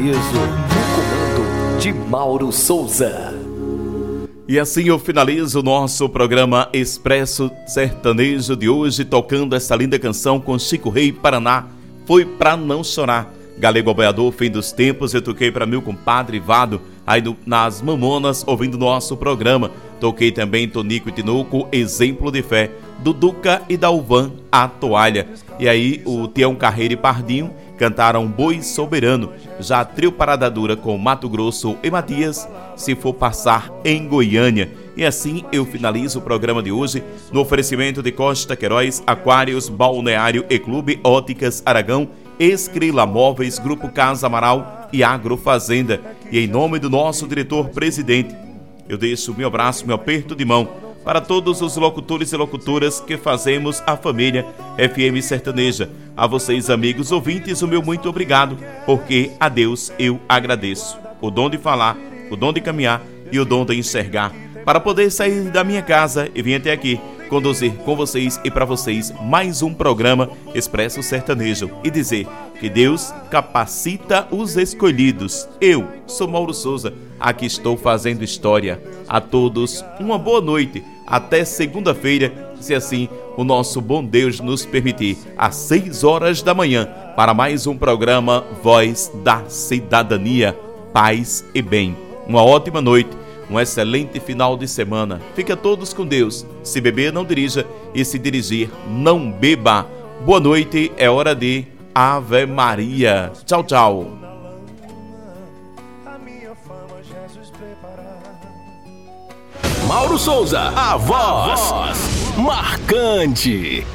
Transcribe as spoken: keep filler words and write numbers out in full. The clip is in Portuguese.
sertanejo no comando de Mauro Souza. E assim eu finalizo o nosso programa Expresso Sertanejo de hoje, tocando essa linda canção com Chico Rei, Paraná, Foi Pra Não Chorar. Galego Aboiador, Fim dos Tempos, eu toquei para meu compadre Vado, aí no, nas Mamonas, ouvindo nosso programa. Toquei também Tonico e Tinoco, Exemplo de Fé, do Duca e Dalvan, A Toalha. E aí o Tião Carreiro e Pardinho cantaram Boi Soberano. Já a Trio Parada Dura com Mato Grosso e Matias, Se For Passar em Goiânia. E assim eu finalizo o programa de hoje no oferecimento de Costa Queiroz, Aquários, Balneário e Clube, Óticas Aragão, Escrila Móveis, Grupo Casa Amaral e Agrofazenda. E em nome do nosso diretor-presidente, eu deixo meu abraço, meu aperto de mão para todos os locutores e locutoras que fazemos a família F M Sertaneja. A vocês, amigos ouvintes, o meu muito obrigado, porque a Deus eu agradeço. O dom de falar, o dom de caminhar e o dom de enxergar, para poder sair da minha casa e vir até aqui conduzir com vocês e para vocês mais um programa Expresso Sertanejo e dizer que Deus capacita os escolhidos. Eu sou Mauro Souza, aqui estou fazendo história. A todos uma boa noite, até segunda-feira, se assim o nosso bom Deus nos permitir, às seis horas da manhã, para mais um programa Voz da Cidadania, Paz e Bem. Uma ótima noite, um excelente final de semana. Fica todos com Deus. Se beber, não dirija, e se dirigir, não beba. Boa noite, é hora de Ave Maria. Tchau, tchau. Mauro Souza, a voz, a voz marcante.